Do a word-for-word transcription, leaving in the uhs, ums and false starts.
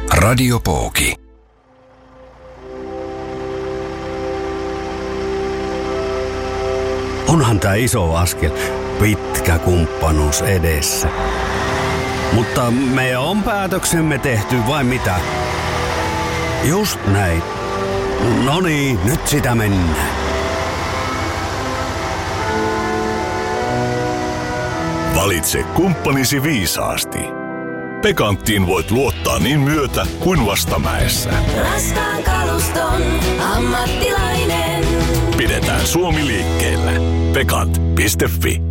Radio Pooki. Onhan tää iso askel. Pitkä kumppanuus edessä. Mutta me on päätöksemme tehty vai mitä? Just näin. No niin, nyt sitä mennään. Valitse kumppanisi viisaasti. Pekanttiin voit luottaa niin myötä kuin vastamäessä. Raskaan kaluston ammattilainen. Pidetään Suomi liikkeellä. Pekant piste fi